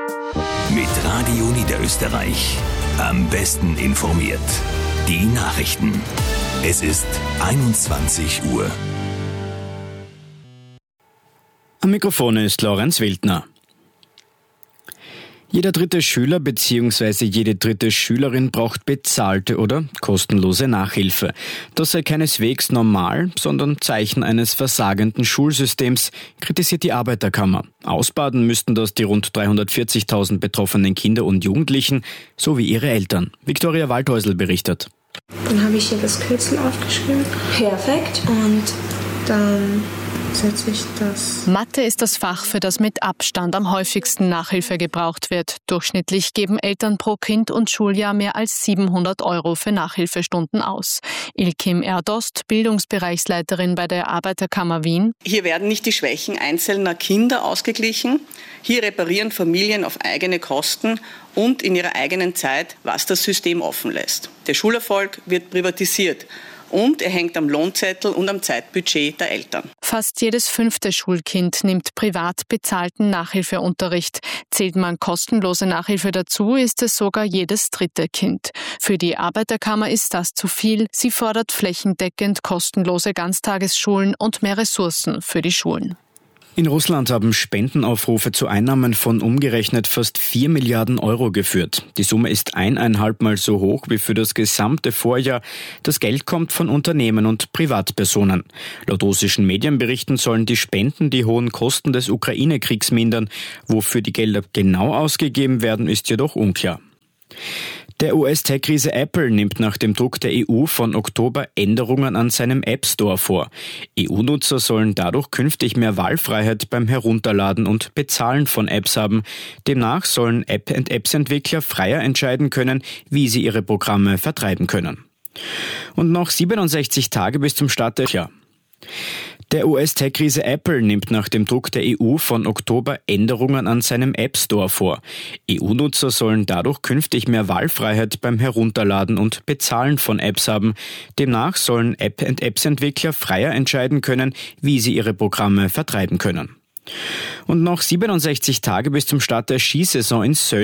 Mit Radio Niederösterreich. Am besten informiert. Die Nachrichten. Es ist 21 Uhr. Am Mikrofon ist Lorenz Wildner. Jeder dritte Schüler bzw. jede dritte Schülerin braucht bezahlte oder kostenlose Nachhilfe. Das sei keineswegs normal, sondern Zeichen eines versagenden Schulsystems, kritisiert die Arbeiterkammer. Ausbaden müssten das die rund 340.000 betroffenen Kinder und Jugendlichen sowie ihre Eltern. Viktoria Waldhäusl berichtet. Dann habe ich hier das Kürzel aufgeschrieben. Perfekt. Und dann setze ich das. Mathe ist das Fach, für das mit Abstand am häufigsten Nachhilfe gebraucht wird. Durchschnittlich geben Eltern pro Kind und Schuljahr mehr als 700 € für Nachhilfestunden aus. Ilkim Erdost, Bildungsbereichsleiterin bei der Arbeiterkammer Wien. Hier werden nicht die Schwächen einzelner Kinder ausgeglichen. Hier reparieren Familien auf eigene Kosten und in ihrer eigenen Zeit, was das System offen lässt. Der Schulerfolg wird privatisiert. Und er hängt am Lohnzettel und am Zeitbudget der Eltern. Fast jedes 5. Schulkind nimmt privat bezahlten Nachhilfeunterricht. Zählt man kostenlose Nachhilfe dazu, ist es sogar jedes 3. Kind. Für die Arbeiterkammer ist das zu viel. Sie fordert flächendeckend kostenlose Ganztagesschulen und mehr Ressourcen für die Schulen. In Russland haben Spendenaufrufe zu Einnahmen von umgerechnet fast 4 Milliarden € geführt. Die Summe ist 1,5 Mal so hoch wie für das gesamte Vorjahr. Das Geld kommt von Unternehmen und Privatpersonen. Laut russischen Medienberichten sollen die Spenden die hohen Kosten des Ukraine-Kriegs mindern. Wofür die Gelder genau ausgegeben werden, ist jedoch unklar. Der US-Tech-Riese Apple nimmt nach dem Druck der EU von Oktober Änderungen an seinem App Store vor. EU-Nutzer sollen dadurch künftig mehr Wahlfreiheit beim Herunterladen und Bezahlen von Apps haben. Demnach sollen Apps-Entwickler freier entscheiden können, wie sie ihre Programme vertreiben können. Und noch 67 Tage bis zum Start des Jahres. Der US-Tech-Riese Apple nimmt nach dem Druck der EU von Oktober Änderungen an seinem App Store vor. EU-Nutzer sollen dadurch künftig mehr Wahlfreiheit beim Herunterladen und Bezahlen von Apps haben. Demnach sollen Apps-Entwickler freier entscheiden können, wie sie ihre Programme vertreiben können. Und noch 67 Tage bis zum Start der Skisaison in Sölden.